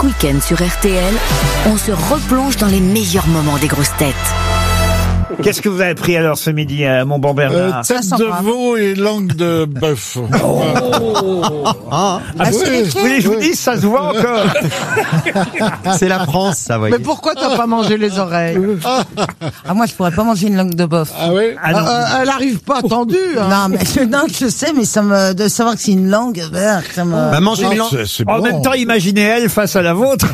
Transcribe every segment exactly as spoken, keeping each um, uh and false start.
Chaque week-end sur R T L, on se replonge dans les meilleurs moments des grosses têtes. Qu'est-ce que vous avez pris alors ce midi, euh, mon bon Bernard? euh, Tête de veau et langue de bœuf. Oh. Ah, ah, vous voulez que je vous dise, ça se voit encore. C'est la France, ça, voyez. Mais pourquoi t'as pas mangé les oreilles? Ah, moi, je pourrais pas manger une langue de bœuf. Ah oui Ah non. Euh, Elle arrive pas tendue. Hein. Non, mais je, non, je sais, mais ça me, de savoir que c'est une langue, ben, ça me... Bah, manger une langue. C'est- c'est En bon. même temps, imaginez elle face à la vôtre.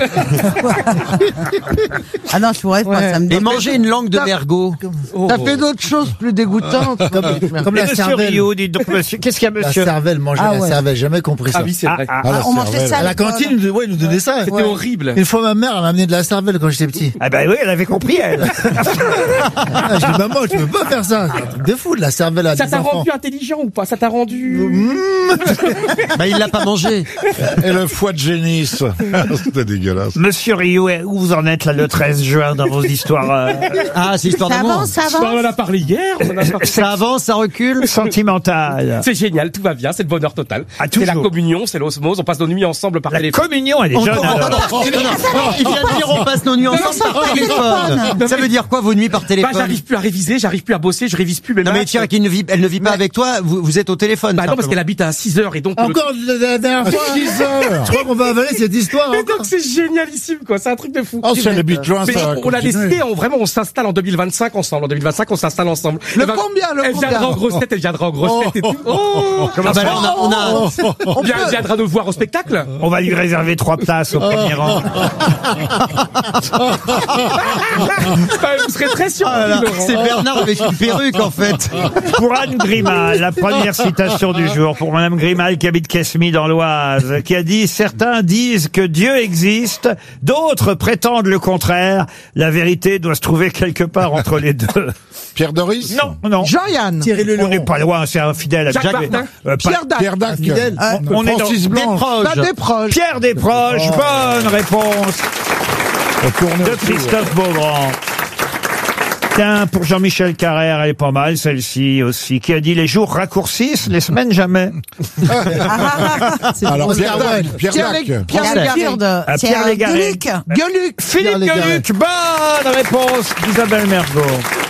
Ah non, je pourrais pas, Ouais. ça me Et donne... manger une langue de mergot. T'as fait d'autres choses plus dégoûtantes. Comme Mais la monsieur cervelle. Rio, dites donc, monsieur, qu'est-ce qu'il y a, La monsieur? cervelle, manger Ah la ouais. cervelle, jamais compris ça. Ah oui, c'est Ah, vrai. ah, Ah, la on mangeait cervelle. ça À la cantine, ils nous- ouais, ils nous donnaient ça. C'était Ouais. horrible. Une fois, ma mère, elle m'a amené de la cervelle quand j'étais petit. ah ben oui, elle avait compris, elle. Ah, je dis, maman, tu peux pas faire ça. C'est un truc de fou, de la cervelle à Ça des t'a enfants. rendu intelligent ou pas? Ça t'a rendu... Bah, il l'a pas mangé. Et le foie de génisse. C'était dégueulasse. Monsieur Rio, où vous en êtes là le treize juin dans vos histoires euh, Ah, c'est histoire Ça d'amour. avance, ça On en avance. a parlé hier. on en a parlé- Ça avance, ça recule. sentimentales? C'est génial, tout va bien, c'est le bonheur total. Ah, c'est la toujours. communion, c'est l'osmose, on passe nos nuits ensemble par La téléphone. communion, elle est On jeune. comprend alors. pas. Non, non, il vient de dire on passe nos nuits ensemble par téléphone. Ça veut dire quoi, vos nuits par Bah, téléphone? j'arrive plus à réviser, j'arrive plus à bosser, je révise plus mes Non, mais matchs. tiens, qui ne vit, elle ne vit pas avec toi, vous, vous êtes au téléphone. Bah non, parce simplement. qu'elle habite à six heures et donc... le- Encore de la dernière fois. six heures. Je crois qu'on va avaler cette histoire Mais encore. donc c'est génialissime quoi, c'est un truc de fou. Oh, si elle habite loin, Mais ça va on l'a continuer. décidé, on, vraiment on s'installe en deux mille vingt-cinq ensemble. En deux mille vingt-cinq on s'installe ensemble. Le Elle va- combien, le Elle combien viendra en grosse tête, elle viendra en grosse tête et tout. Oh, Ah bah là, on a, on a, on vient- elle viendra nous voir au spectacle. On va lui réserver trois places au premier rang. Bah, vous serez très sûr. Ah là là, c'est Bernard avec une perruque, en fait. Pour Anne Grimal, la première citation du jour, pour Madame Grimal qui habite Quesmy dans l'Oise, qui a dit « Certains disent que Dieu existe, d'autres prétendent le contraire. La vérité doit se trouver quelque part entre les deux. Pierre Doris » Non, non. Jean-Yann. Thierry On Leluron. n'est pas loin, c'est un fidèle. Jacques Jacques- Martin. euh, pas- Pierre Dac. Pierre Dac. Fidèle. On est dans- Francis Blanche. Desproges. Pas des proches. Pierre Desproges, bonne réponse On tourne de autour. Christophe Beaugrand. Tiens, pour Jean-Michel Carrère, elle est pas mal, celle-ci aussi, qui a dit « Les jours raccourcissent, les semaines jamais Alors, Pierre Dac. Pierre Pierre Dac. Lé- Pierre La Légaré. tire de... Ah, c'est Pierre un Légaré. Gueuluc. Gueuluc. ». Philippe Pierre Légaré. Gueluc, bonne réponse d'Isabelle Mergo.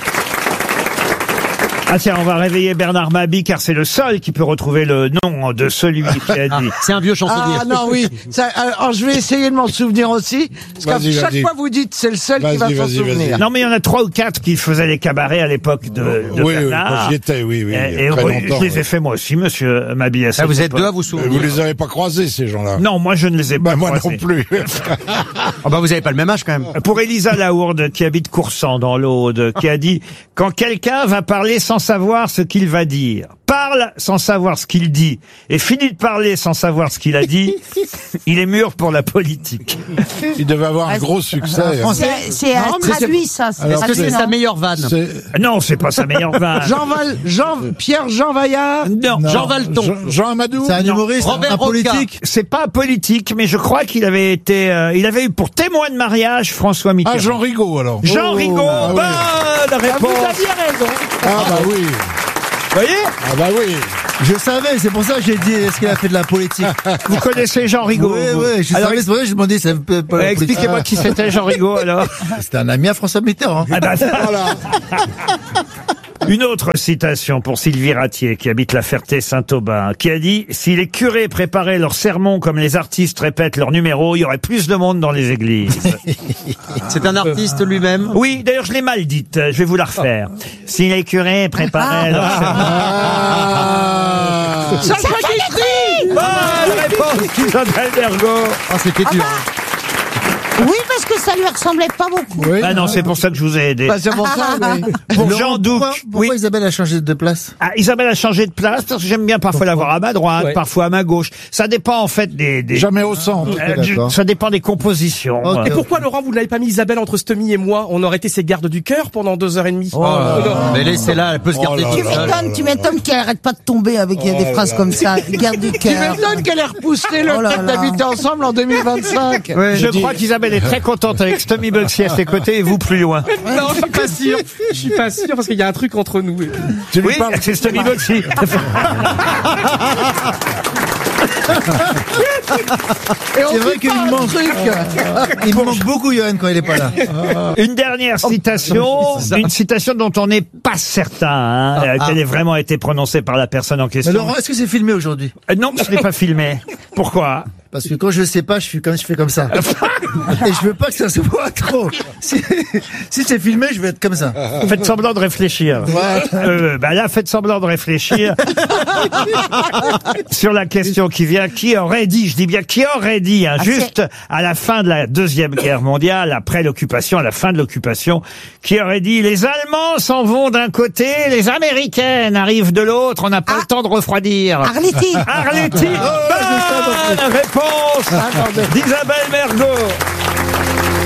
Ah tiens, on va réveiller Bernard Mabie, car c'est le seul qui peut retrouver le nom de celui qui a dit. C'est un vieux chansonnier. Ah non, oui. Ça, alors, je vais essayer de m'en souvenir aussi. Parce Vas-y, qu'à chaque vas-y. fois, vous dites c'est le seul qui va Vas-y, s'en vas-y, souvenir. vas-y. Non mais il y en a trois ou quatre qui faisaient les cabarets à l'époque de, de Oui, oui, Bernard. quand j'y étais, oui, oui. il y a Et, et très oui, longtemps, je les ai oui. fait moi aussi, monsieur Mabie. à Ah, cette vous êtes époque. deux à vous Euh, souvenir. Vous les avez pas croisés, ces gens-là? Non, moi je ne les ai Bah, pas moi croisés. non plus. Ah bah, vous avez pas le même âge, quand même. Pour Elisa Laourde, qui habite Coursan dans l'Aude, qui a dit « Quand quelqu'un va parler sans savoir ce qu'il va dire, parle sans savoir ce qu'il dit, et finit de parler sans savoir ce qu'il a dit, il est mûr pour la politique. Il devait avoir un gros succès. hein. C'est, c'est un Non, mais traduit, ça. C'est Alors, Est-ce que c'est traduit, sa non meilleure vanne? C'est Non, c'est pas sa meilleure vanne. Jean Val, Jean, Pierre Jean Vaillard. Non, Jean Valton. Jean, Jean Amadou. C'est un Non. humoriste, Robert un Roca. politique. c'est pas politique, mais je crois qu'il avait été, euh, il avait eu pour témoin de mariage François Mitterrand. Ah, Jean Rigaud, alors. Jean Oh, Rigaud, ah oui. bonne Vous réponse. aviez raison. Ah, bah oui. Vous voyez, Ah, bah oui. Je savais, c'est pour ça que j'ai dit, est-ce qu'il a fait de la politique? vous connaissez Jean Rigaud. Oui, vous. oui, je Alors, savais, c'est pour ça que je demandais, c'est un peu pas euh, la politique. expliquez-moi qui c'était Jean Rigaud alors. C'était un ami à François Mitterrand. Ah bah, Voilà. Une autre citation pour Sylvie Ratier, qui habite la Ferté-Saint-Aubin, qui a dit « Si les curés préparaient leurs sermons comme les artistes répètent leurs numéros, il y aurait plus de monde dans les églises. C'est un artiste lui-même. » Oui, d'ailleurs, je l'ai mal dite, je vais vous la refaire. « Si les curés préparaient leurs sermons... Ah. Sacha Guitry. Bonne réponse d'Isabelle Mergo. Ah, c'était dur. Oui, parce que ça lui ressemblait pas beaucoup. Oui. Ah non, c'est pour ça que je vous ai aidé. Bah, c'est pour ça, oui. Pour Laurent, Jean Douc. Pourquoi, pourquoi Oui. Isabelle a changé de place? Ah, Isabelle a changé de place parce que j'aime bien parfois la voir à ma droite, Ouais. parfois à ma gauche. Ça dépend en fait des... des Jamais au centre. euh, Ok, du- d'accord. ça dépend des compositions. Ok. Et pourquoi Laurent vous ne l'avez pas mis Isabelle entre Stomy et moi? On aurait été ses gardes du cœur pendant deux heures et demie. Oh là là. Mais laissez-la, elle peut se Oh garder là toute Tu là seule. m'étonnes, tu m'étonnes qu'elle arrête pas de tomber avec euh, des Oh phrases là comme ça. Garde du Tu cœur. m'étonnes qu'elle ait repoussé le Oh là fait là. d'habiter ensemble en deux mille vingt-cinq. Je crois qu'Isabelle est très contente avec Stomy Bugsy à ses côtés et vous plus loin. Non, je suis pas sûr. Je suis pas sûr parce qu'il y a un truc entre nous. Tu lui Oui, parles. c'est Stomy Bugsy. C'est vrai qu'il me manque. Il me manque beaucoup, Johan, quand il est pas là. Une dernière citation, une citation dont on n'est pas certain hein, euh, qu'elle ait vraiment été prononcée par la personne en Mais question. Laurent, est-ce que c'est filmé aujourd'hui? Euh, Non, ce n'est pas filmé. Pourquoi? Parce que quand je sais pas, je suis comme je fais comme ça. Et je veux pas que ça se voit trop. Si, si c'est filmé, je vais être comme ça. Faites semblant de réfléchir. Voilà. Euh, bah là, faites semblant de réfléchir sur la question qui vient. Qui aurait dit, je dis bien qui aurait dit, hein, Ah, juste à la fin de la Deuxième Guerre mondiale, après l'occupation, à la fin de l'occupation, qui aurait dit les Allemands s'en vont d'un côté, les Américaines arrivent de l'autre, on n'a pas Ah. le temps de refroidir. Arletty. Arletty, bonne réponse d'Isabelle Mergo.